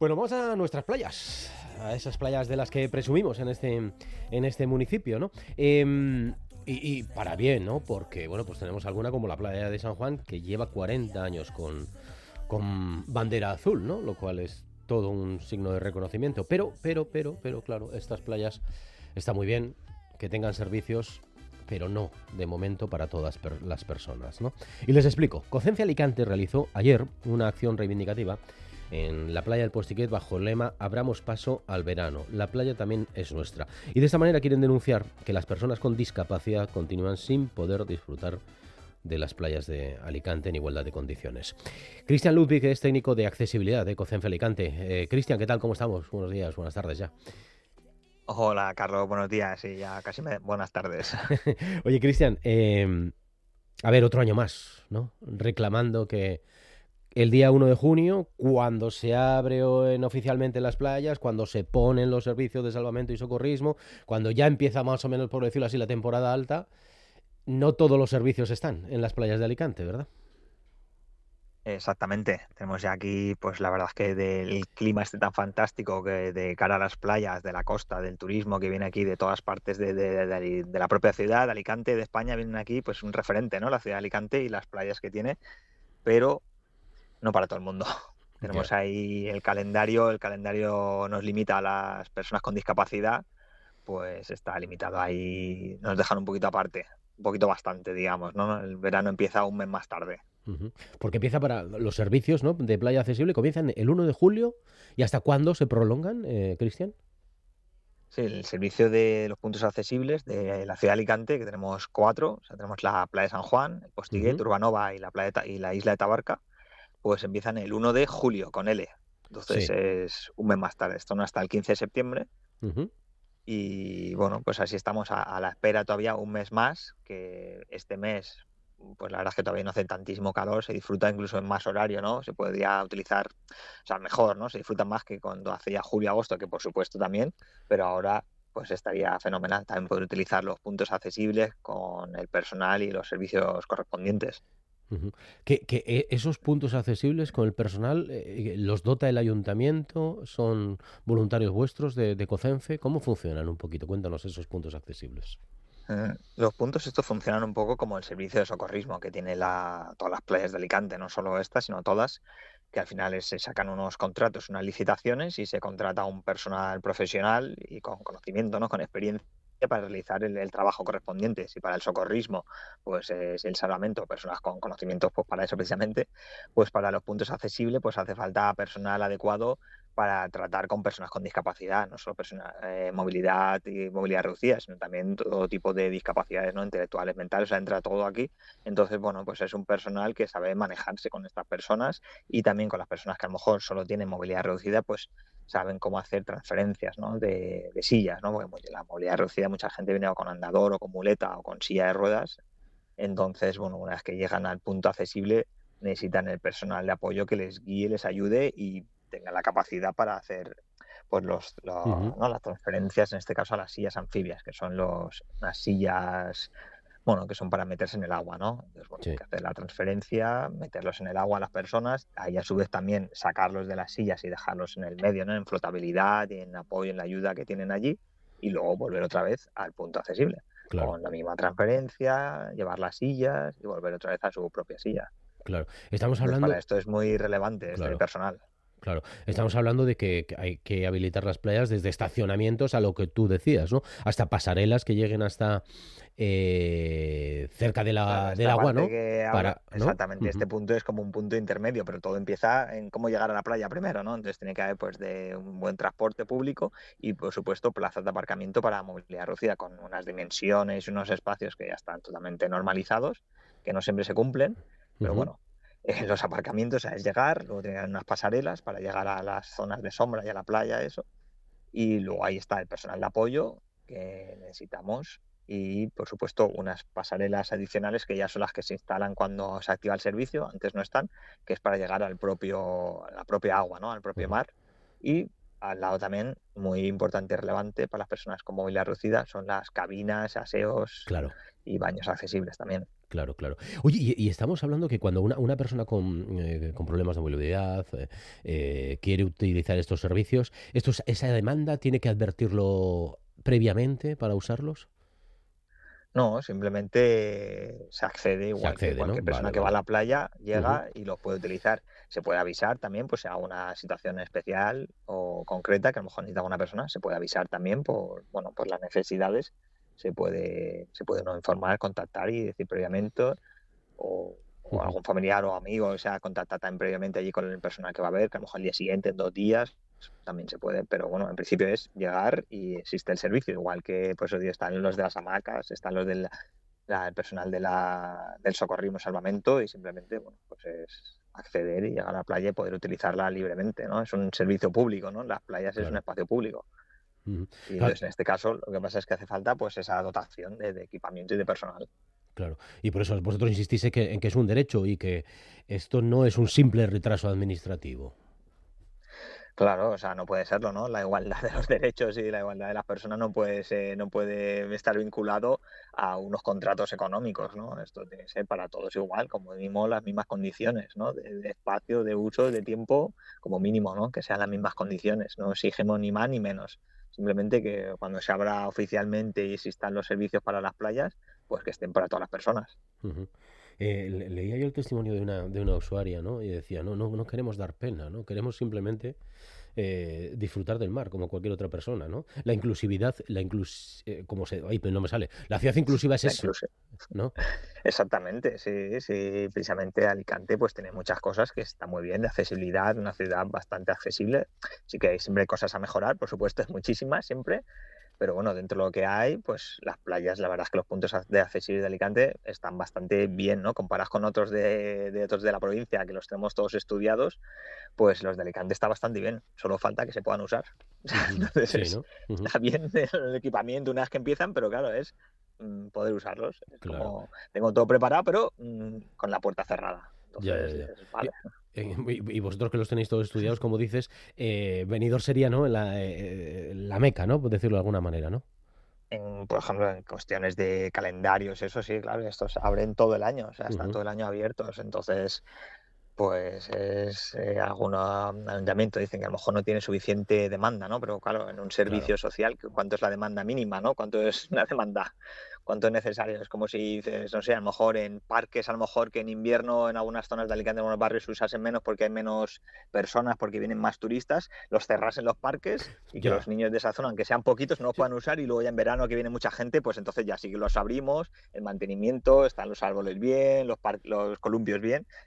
Bueno, vamos a nuestras playas, a esas playas de las que presumimos en este municipio, ¿no? Y para bien, ¿no? Porque, bueno, pues tenemos alguna como la playa de San Juan que lleva 40 años con bandera azul, ¿no? Lo cual es todo un signo de reconocimiento. Pero, claro, estas playas está muy bien que tengan servicios, pero no, de momento, para todas las personas, ¿no? Y les explico. Cocencia Alicante realizó ayer una acción reivindicativa en la playa del Postiquet bajo el lema Abramos paso al verano. La playa también es nuestra. Y de esta manera quieren denunciar que las personas con discapacidad continúan sin poder disfrutar de las playas de Alicante en igualdad de condiciones. Cristian Ludwig es técnico de accesibilidad de Cocencia Alicante. Cristian, ¿qué tal? ¿Cómo estamos? Buenos días, buenas tardes ya. Hola, Carlos, buenos días y ya casi buenas tardes. Oye, Cristian, a ver, otro año más, ¿no? Reclamando que el día 1 de junio, cuando se abren oficialmente las playas, cuando se ponen los servicios de salvamento y socorrismo, cuando ya empieza más o menos, por decirlo así, la temporada alta, no todos los servicios están en las playas de Alicante, ¿verdad? Exactamente, tenemos ya aquí, pues la verdad es que del clima este tan fantástico que de cara a las playas, de la costa, del turismo que viene aquí de todas partes de la propia ciudad, de Alicante, de España, vienen aquí, pues un referente, ¿no? La ciudad de Alicante y las playas que tiene, pero no para todo el mundo. Ya. Tenemos ahí el calendario nos limita a las personas con discapacidad, pues está limitado ahí, nos dejan un poquito aparte, un poquito bastante, digamos, ¿no? El verano empieza un mes más tarde. Ujú. Porque empieza para los servicios, ¿no?, de playa accesible, comienzan el 1 de julio. ¿Y hasta cuándo se prolongan, Cristian? Sí, el servicio de los puntos accesibles de la ciudad de Alicante, que tenemos cuatro, o sea, tenemos la playa de San Juan, el Postiguet, Ujú. Urbanova y y la isla de Tabarca, pues empiezan el 1 de julio con L. Entonces Sí. es un mes más tarde, esto no hasta el 15 de septiembre. Ujú. Y bueno, pues así estamos a la espera todavía un mes más, que este mes, pues la verdad es que todavía no hace tantísimo calor, se disfruta incluso en más horario, ¿no? Se podría utilizar, o sea, mejor, ¿no? Se disfruta más que cuando hacía julio, agosto, que por supuesto también, pero ahora pues estaría fenomenal también poder utilizar los puntos accesibles con el personal y los servicios correspondientes. Ujú. Que esos puntos accesibles con el personal, ¿los dota el ayuntamiento? ¿Son voluntarios vuestros de Cocenfe? ¿Cómo funcionan un poquito? Cuéntanos esos puntos accesibles. Los puntos estos funcionan un poco como el servicio de socorrismo que tiene todas las playas de Alicante, no solo esta, sino todas, que al final se sacan unos contratos, unas licitaciones y se contrata a un personal profesional y con conocimiento, ¿no? Con experiencia para realizar el trabajo correspondiente. Si para el socorrismo pues es el salvamento, personas con conocimientos pues para eso precisamente, pues para los puntos accesibles pues hace falta personal adecuado para tratar con personas con discapacidad, no solo movilidad y movilidad reducida, sino también todo tipo de discapacidades, ¿no? Intelectuales, mentales, o sea, entra todo aquí. Entonces, bueno, pues es un personal que sabe manejarse con estas personas y también con las personas que a lo mejor solo tienen movilidad reducida, pues saben cómo hacer transferencias, ¿no? De sillas, ¿no? Porque la movilidad reducida mucha gente viene o con andador o con muleta o con silla de ruedas. Entonces, bueno, una vez que llegan al punto accesible, necesitan el personal de apoyo que les guíe, les ayude y tengan la capacidad para hacer pues Ujú. ¿no? las transferencias, en este caso a las sillas anfibias, que son unas sillas, bueno, que son para meterse en el agua, ¿no? Entonces, bueno, hay Sí, que hacer la transferencia, meterlos en el agua a las personas, ahí a su vez también sacarlos de las sillas y dejarlos en el medio, ¿no? En flotabilidad y en apoyo, en la ayuda que tienen allí, y luego volver otra vez al punto accesible claro, con la misma transferencia, llevar las sillas y volver otra vez a su propia silla. claro. Estamos Entonces, para hablando, esto es muy relevante este claro. personal. Claro, estamos hablando de que hay que habilitar las playas desde estacionamientos a lo que tú decías, ¿no? Hasta pasarelas que lleguen hasta cerca Claro, del esta agua, parte ¿no? que habla, Para, ¿no? exactamente, este Ujú. punto es como un punto intermedio, pero todo empieza en cómo llegar a la playa primero, ¿no? Entonces tiene que haber pues de un buen transporte público y por supuesto plazas de aparcamiento para movilidad reducida con unas dimensiones y unos espacios que ya están totalmente normalizados, que no siempre se cumplen, pero Ujú. bueno, los aparcamientos, o sea, es llegar, luego tienen unas pasarelas para llegar a las zonas de sombra y a la playa, eso, y luego ahí está el personal de apoyo que necesitamos y, por supuesto, unas pasarelas adicionales que ya son las que se instalan cuando se activa el servicio, antes no están, que es para llegar a la propia agua, ¿no? Al propio Ujú. mar. Y al lado también, muy importante y relevante para las personas con movilidad reducida, son las cabinas, aseos Claro. y baños accesibles también. Claro, claro. Oye, y estamos hablando que cuando una persona con problemas de movilidad quiere utilizar estos servicios, ¿esa demanda tiene que advertirlo previamente para usarlos? No, simplemente se accede Se igual que accede, ¿no? cualquier persona Vale, que va a vale. la playa, Ujú, llega y los puede utilizar. Se puede avisar también, pues si hay una situación especial o concreta que a lo mejor necesita una persona, se puede avisar también por, bueno, por las necesidades. Se puede uno informar, contactar y decir previamente, o ujú. algún familiar o amigo, o sea, contactar también previamente allí con el personal que va a ver, que a lo mejor al día siguiente, en 2 días, también se puede, pero bueno, en principio es llegar y existe el servicio, igual que pues hoy están los de las hamacas, están los del el personal del socorrismo y salvamento, y simplemente, bueno, pues es acceder y llegar a la playa y poder utilizarla libremente, ¿no? Es un servicio público, ¿no? Las playas es un Claro. espacio público. Ujú. Y Claro, entonces, en este caso, lo que pasa es que hace falta pues esa dotación de equipamiento y de personal. claro. Y por eso vosotros insistís en que es un derecho y que esto no es un simple retraso administrativo. Claro, o sea, no puede serlo, ¿no? La igualdad de los derechos y la igualdad de las personas no puede estar vinculado a unos contratos económicos, ¿no? Esto tiene que ser para todos igual, como mínimo las mismas condiciones, ¿no? De espacio, de uso, de tiempo, como mínimo, ¿no? Que sean las mismas condiciones, no exigimos ni más ni menos. Simplemente que cuando se abra oficialmente y existan los servicios para las playas, pues que estén para todas las personas. Ujú. Leía yo el testimonio de una usuaria, ¿no? Y decía, no, no, no queremos dar pena, ¿no? Queremos simplemente disfrutar del mar como cualquier otra persona, ¿no? La inclusividad, ¿cómo se? Ay, pero no me sale. La ciudad inclusiva es La eso, inclusión. ¿no? Exactamente, sí, sí, precisamente Alicante pues tiene muchas cosas que están muy bien, de accesibilidad, una ciudad bastante accesible, sí que hay siempre cosas a mejorar, por supuesto, es muchísimas siempre, pero bueno, dentro de lo que hay, pues las playas, la verdad es que los puntos de accesibilidad de Alicante están bastante bien, ¿no? Comparados con otros de otros de la provincia, que los tenemos todos estudiados, pues los de Alicante está bastante bien, solo falta que se puedan usar. Ujú. Entonces Sí, ¿no? Ujú. está bien el equipamiento una vez que empiezan, pero claro, es poder usarlos. Es Claro. como, tengo todo preparado, pero con la puerta cerrada. Ya, ya, Entonces ya. dices, Y, vale. y vosotros que los tenéis todos estudiados, como dices, venidor sería, ¿no? La meca, ¿no? Por decirlo de alguna manera, ¿no? Por ejemplo, en cuestiones de calendarios, eso sí, claro, estos abren todo el año, o sea, están Ujú. todo el año abiertos. Entonces, pues es algún ayuntamiento dicen que a lo mejor no tiene suficiente demanda, ¿no? Pero claro, en un Claro. servicio social, ¿cuánto es la demanda mínima, ¿no? ¿Cuánto es una demanda? ¿Cuánto es necesario? Es como si dices, no sé, a lo mejor en parques, a lo mejor que en invierno en algunas zonas de Alicante, en algunos barrios se usasen menos porque hay menos personas, porque vienen más turistas, los cerrasen los parques y que los Ya. niños de esa zona, aunque sean poquitos, no los Sí. puedan usar, y luego ya en verano que viene mucha gente, pues entonces ya sí que los abrimos, el mantenimiento, están los árboles bien, los columpios bien,